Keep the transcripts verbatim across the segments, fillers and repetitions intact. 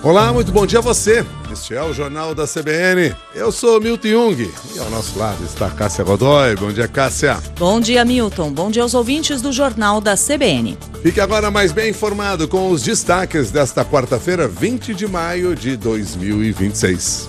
Olá, muito bom dia a você. Este é o Jornal da C B N. Eu sou Milton Jung e ao nosso lado está Cássia Godoy. Bom dia, Cássia. Bom dia, Milton. Bom dia aos ouvintes do Jornal da C B N. Fique agora mais bem informado com os destaques desta quarta-feira, vinte de maio de dois mil e vinte e seis.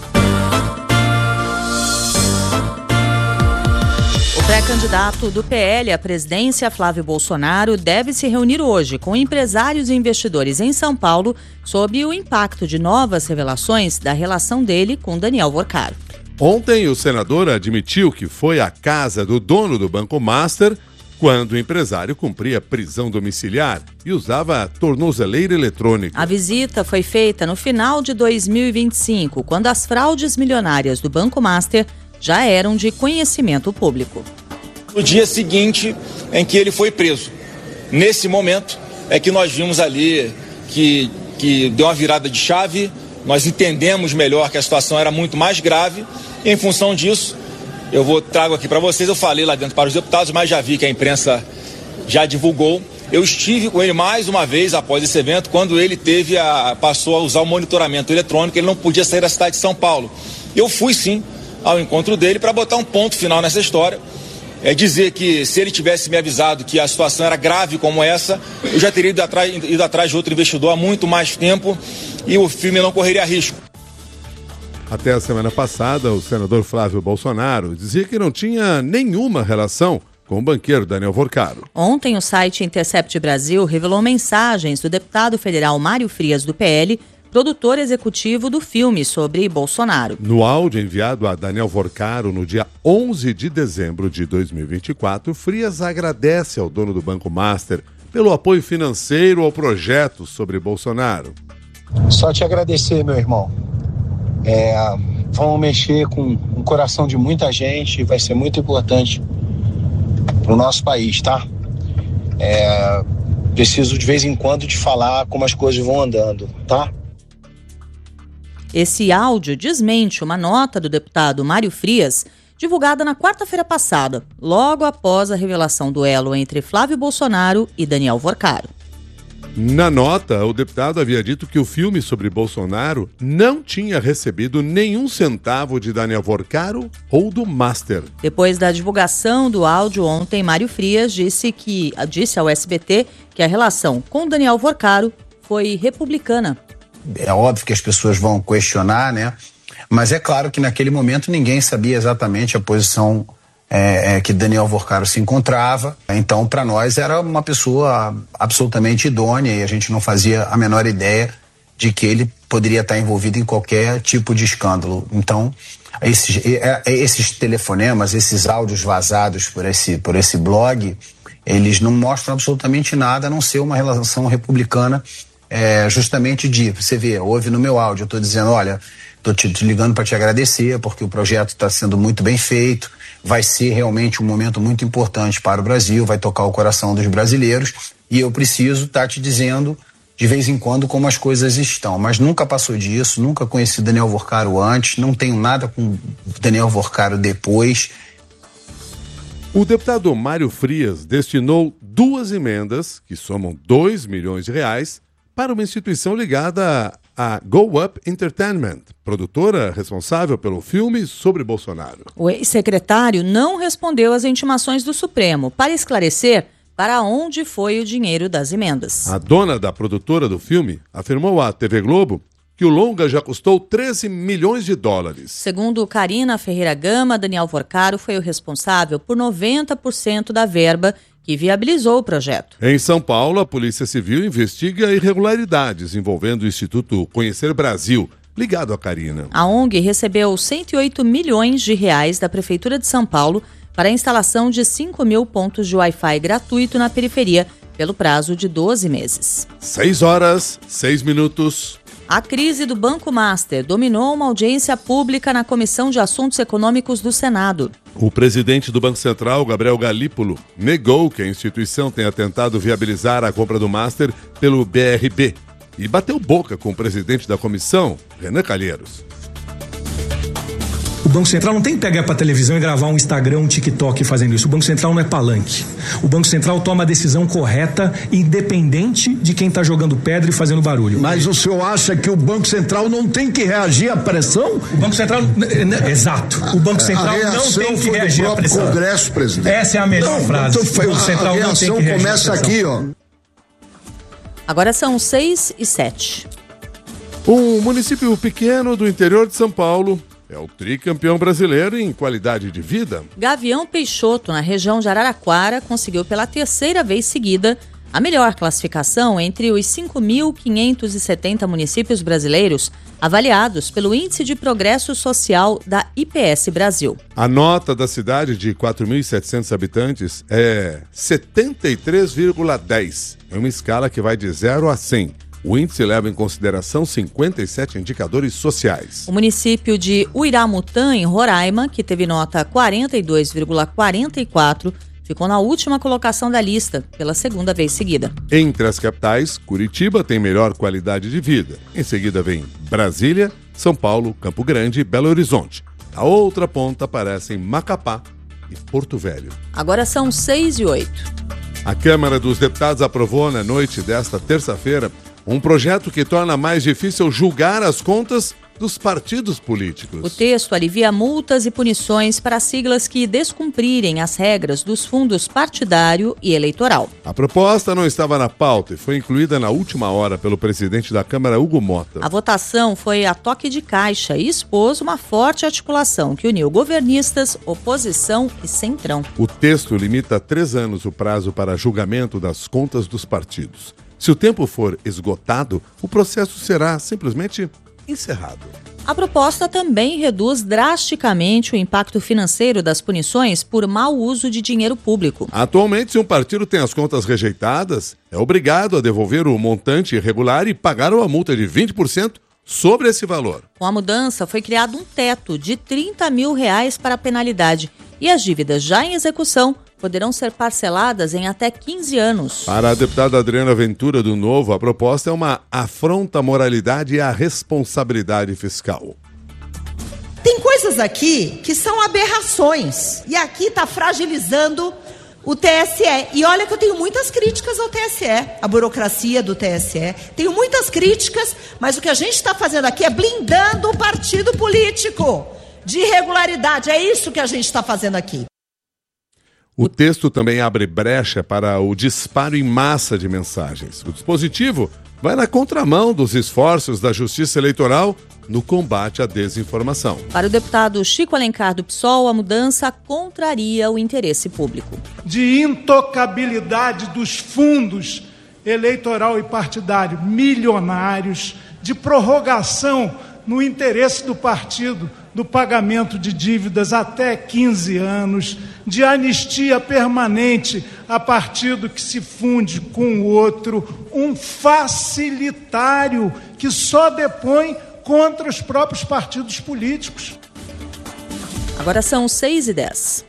O pré-candidato do P L à presidência, Flávio Bolsonaro, deve se reunir hoje com empresários e investidores em São Paulo sobre o impacto de novas revelações da relação dele com Daniel Worcaro. Ontem, o senador admitiu que foi à casa do dono do Banco Master quando o empresário cumpria prisão domiciliar e usava tornozeleira eletrônica. A visita foi feita no final de dois mil e vinte e cinco, quando as fraudes milionárias do Banco Master já eram de conhecimento público. No dia seguinte em que ele foi preso, nesse momento é que nós vimos ali que, que deu uma virada de chave, nós entendemos melhor que a situação era muito mais grave e em função disso, eu vou trago aqui para vocês, eu falei lá dentro para os deputados, mas já vi que a imprensa já divulgou. Eu estive com ele mais uma vez após esse evento, quando ele teve a, passou a usar o monitoramento eletrônico, ele não podia sair da cidade de São Paulo. Eu fui sim ao encontro dele para botar um ponto final nessa história. É dizer que se ele tivesse me avisado que a situação era grave como essa, eu já teria ido atrás, ido atrás de outro investidor há muito mais tempo e o filme não correria risco. Até a semana passada, o senador Flávio Bolsonaro dizia que não tinha nenhuma relação com o banqueiro Daniel Worcaro. Ontem, o site Intercept Brasil revelou mensagens do deputado federal Mário Frias, do P L, produtor executivo do filme sobre Bolsonaro. No áudio enviado a Daniel Worcaro no dia onze de dezembro de dois mil e vinte e quatro, Frias agradece ao dono do Banco Master pelo apoio financeiro ao projeto sobre Bolsonaro. Só te agradecer, meu irmão. É, vamos mexer com o coração de muita gente, vai ser muito importante para o nosso país, tá? É, preciso de vez em quando te falar como as coisas vão andando, tá? Esse áudio desmente uma nota do deputado Mário Frias, divulgada na quarta-feira passada, logo após a revelação do elo entre Flávio Bolsonaro e Daniel Worcaro. Na nota, o deputado havia dito que o filme sobre Bolsonaro não tinha recebido nenhum centavo de Daniel Worcaro ou do Master. Depois da divulgação do áudio ontem, Mário Frias disse, que, disse ao S B T que a relação com Daniel Worcaro foi republicana. É óbvio que as pessoas vão questionar, né? Mas é claro que naquele momento ninguém sabia exatamente a posição é, é, que Daniel Worcaro se encontrava. Então, para nós, era uma pessoa absolutamente idônea e a gente não fazia a menor ideia de que ele poderia estar envolvido em qualquer tipo de escândalo. Então, esses, esses telefonemas, esses áudios vazados por esse, por esse blog, eles não mostram absolutamente nada a não ser uma relação republicana. É, justamente de, você vê, ouve no meu áudio, eu estou dizendo, olha, estou te, te ligando para te agradecer, porque o projeto está sendo muito bem feito, vai ser realmente um momento muito importante para o Brasil, vai tocar o coração dos brasileiros, e eu preciso estar tá te dizendo, de vez em quando, como as coisas estão. Mas nunca passou disso, nunca conheci Daniel Worcaro antes, não tenho nada com Daniel Worcaro depois. O deputado Mário Frias destinou duas emendas, que somam dois milhões de reais, para uma instituição ligada à Go Up Entertainment, produtora responsável pelo filme sobre Bolsonaro. O ex-secretário não respondeu às intimações do Supremo para esclarecer para onde foi o dinheiro das emendas. A dona da produtora do filme afirmou à T V Globo que o longa já custou treze milhões de dólares. Segundo Karina Ferreira Gama, Daniel Worcaro foi o responsável por noventa por cento da verba que viabilizou o projeto. Em São Paulo, a Polícia Civil investiga irregularidades envolvendo o Instituto Conhecer Brasil, ligado à Karina. A ONG recebeu cento e oito milhões de reais da Prefeitura de São Paulo para a instalação de cinco mil pontos de Wi-Fi gratuito na periferia, pelo prazo de doze meses. Seis horas, seis minutos. A crise do Banco Master dominou uma audiência pública na Comissão de Assuntos Econômicos do Senado. O presidente do Banco Central, Gabriel Galípolo, negou que a instituição tenha tentado viabilizar a compra do Master pelo B R B e bateu boca com o presidente da comissão, Renan Calheiros. O Banco Central não tem que pegar para televisão e gravar um Instagram, um TikTok fazendo isso. O Banco Central não é palanque. O Banco Central toma a decisão correta, independente de quem está jogando pedra e fazendo barulho. Mas o senhor acha que o Banco Central não tem que reagir à pressão? O Banco Central... Exato. O Banco Central não tem que reagir à pressão. Congresso, presidente. Essa é a melhor não, frase. O Banco Central a, a não tem que reagir começa à pressão. Aqui, ó. Agora são seis e sete. Um município pequeno do interior de São Paulo é o tricampeão brasileiro em qualidade de vida. Gavião Peixoto, na região de Araraquara, conseguiu pela terceira vez seguida a melhor classificação entre os cinco mil quinhentos e setenta municípios brasileiros avaliados pelo Índice de Progresso Social da I P S Brasil. A nota da cidade de quatro mil e setecentos habitantes é setenta e três vírgula dez. É uma escala que vai de zero a cem. O índice leva em consideração cinquenta e sete indicadores sociais. O município de Uiramutã, em Roraima, que teve nota quarenta e dois vírgula quarenta e quatro, ficou na última colocação da lista, pela segunda vez seguida. Entre as capitais, Curitiba tem melhor qualidade de vida. Em seguida vem Brasília, São Paulo, Campo Grande e Belo Horizonte. A outra ponta aparecem Macapá e Porto Velho. Agora são seis e oito. A Câmara dos Deputados aprovou na noite desta terça-feira um projeto que torna mais difícil julgar as contas dos partidos políticos. O texto alivia multas e punições para siglas que descumprirem as regras dos fundos partidário e eleitoral. A proposta não estava na pauta e foi incluída na última hora pelo presidente da Câmara, Hugo Mota. A votação foi a toque de caixa e expôs uma forte articulação que uniu governistas, oposição e centrão. O texto limita a três anos o prazo para julgamento das contas dos partidos. Se o tempo for esgotado, o processo será simplesmente encerrado. A proposta também reduz drasticamente o impacto financeiro das punições por mau uso de dinheiro público. Atualmente, se um partido tem as contas rejeitadas, é obrigado a devolver o montante irregular e pagar uma multa de vinte por cento sobre esse valor. Com a mudança, foi criado um teto de trinta mil reais para a penalidade e as dívidas já em execução poderão ser parceladas em até quinze anos. Para a deputada Adriana Ventura do Novo, a proposta é uma afronta à moralidade e à responsabilidade fiscal. Tem coisas aqui que são aberrações e aqui está fragilizando o T S E. E olha que eu tenho muitas críticas ao T S E, a burocracia do T S E. Tenho muitas críticas, mas o que a gente está fazendo aqui é blindando o partido político de irregularidade. É isso que a gente está fazendo aqui. O texto também abre brecha para o disparo em massa de mensagens. O dispositivo vai na contramão dos esforços da Justiça Eleitoral no combate à desinformação. Para o deputado Chico Alencar do P SOL, a mudança contraria o interesse público. De intocabilidade dos fundos eleitoral e partidário milionários, de prorrogação no interesse do partido do pagamento de dívidas até quinze anos, de anistia permanente a partido que se funde com o outro, um facilitário que só depõe contra os próprios partidos políticos. Agora são seis e dez.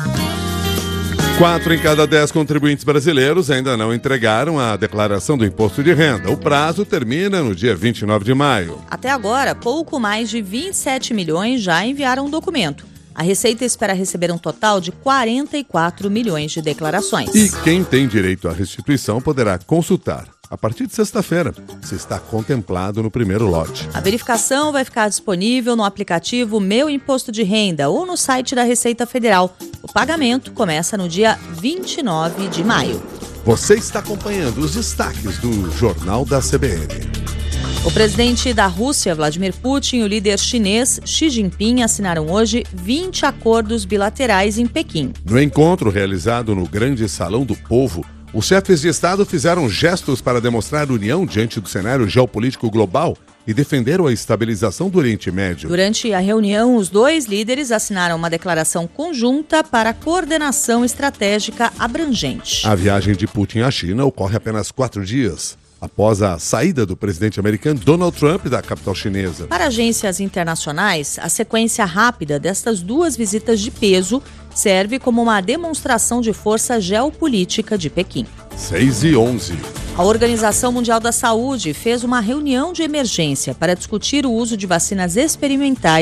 Quatro em cada dez contribuintes brasileiros ainda não entregaram a declaração do imposto de renda. O prazo termina no dia vinte e nove de maio. Até agora, pouco mais de vinte e sete milhões já enviaram o documento. A Receita espera receber um total de quarenta e quatro milhões de declarações. E quem tem direito à restituição poderá consultar, a partir de sexta-feira, se está contemplado no primeiro lote. A verificação vai ficar disponível no aplicativo Meu Imposto de Renda ou no site da Receita Federal. O pagamento começa no dia vinte e nove de maio. Você está acompanhando os destaques do Jornal da C B N. O presidente da Rússia, Vladimir Putin, e o líder chinês Xi Jinping assinaram hoje vinte acordos bilaterais em Pequim. No encontro realizado no Grande Salão do Povo, os chefes de Estado fizeram gestos para demonstrar união diante do cenário geopolítico global e defenderam a estabilização do Oriente Médio. Durante a reunião, os dois líderes assinaram uma declaração conjunta para a coordenação estratégica abrangente. A viagem de Putin à China ocorre apenas quatro dias após a saída do presidente americano Donald Trump da capital chinesa. Para agências internacionais, a sequência rápida destas duas visitas de peso serve como uma demonstração de força geopolítica de Pequim. seis e onze. A Organização Mundial da Saúde fez uma reunião de emergência para discutir o uso de vacinas experimentais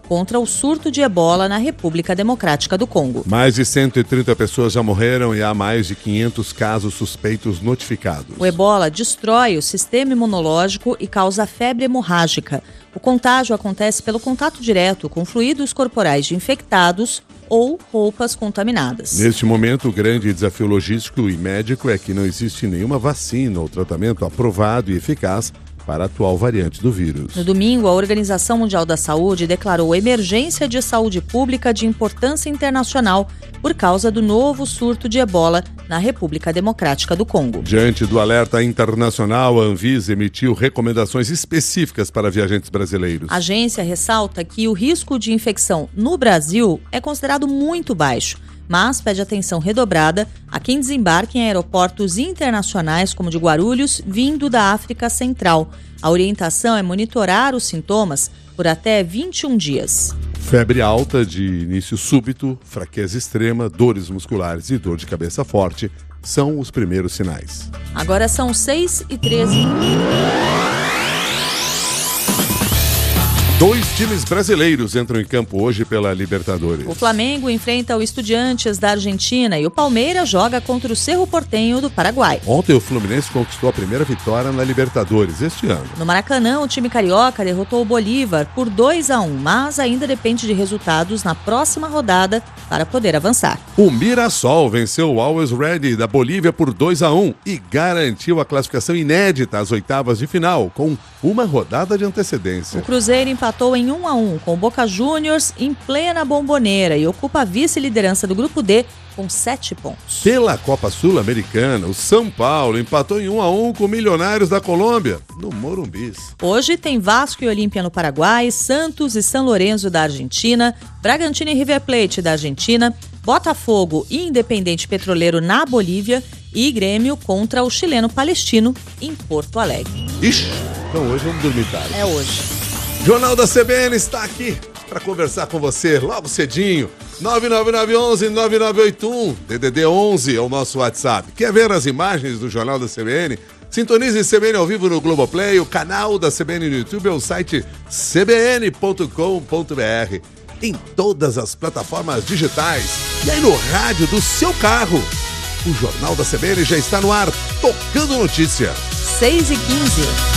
contra o surto de ebola na República Democrática do Congo. Mais de cento e trinta pessoas já morreram e há mais de quinhentos casos suspeitos notificados. O ebola destrói o sistema imunológico e causa febre hemorrágica. O contágio acontece pelo contato direto com fluidos corporais de infectados ou roupas contaminadas. Neste momento, o grande desafio logístico e médico é que não existe nenhuma vacina ou tratamento aprovado e eficaz para a atual variante do vírus. No domingo, a Organização Mundial da Saúde declarou emergência de saúde pública de importância internacional por causa do novo surto de ebola na República Democrática do Congo. Diante do alerta internacional, a Anvisa emitiu recomendações específicas para viajantes brasileiros. A agência ressalta que o risco de infecção no Brasil é considerado muito baixo, mas pede atenção redobrada a quem desembarque em aeroportos internacionais como o de Guarulhos, vindo da África Central. A orientação é monitorar os sintomas por até vinte e um dias. Febre alta de início súbito, fraqueza extrema, dores musculares e dor de cabeça forte são os primeiros sinais. Agora são seis e treze. Dois times brasileiros entram em campo hoje pela Libertadores. O Flamengo enfrenta o Estudiantes da Argentina e o Palmeiras joga contra o Cerro Porteño do Paraguai. Ontem o Fluminense conquistou a primeira vitória na Libertadores este ano. No Maracanã, o time carioca derrotou o Bolívar por dois a um, mas ainda depende de resultados na próxima rodada para poder avançar. O Mirassol venceu o Always Ready da Bolívia por dois a um e garantiu a classificação inédita às oitavas de final, com uma rodada de antecedência. O Cruzeiro empatou em um a um com o Boca Juniors em plena Bomboneira e ocupa a vice-liderança do Grupo D com sete pontos. Pela Copa Sul-Americana, o São Paulo empatou em um a um com o Milionários da Colômbia, no Morumbi. Hoje tem Vasco e Olímpia no Paraguai, Santos e São Lourenço da Argentina, Bragantino e River Plate da Argentina, Botafogo e Independente Petroleiro na Bolívia e Grêmio contra o chileno Palestino em Porto Alegre. Ixi, então hoje vamos dormir tarde. É hoje. Jornal da C B N está aqui para conversar com você logo cedinho. nove nove nove um um nove nove oito um, D D D onze é o nosso WhatsApp. Quer ver as imagens do Jornal da C B N? Sintonize C B N ao vivo no Globoplay, o canal da C B N no YouTube é o site c b n ponto com ponto b r. Em todas as plataformas digitais e aí no rádio do seu carro. O Jornal da C B N já está no ar, tocando notícia. seis e quinze.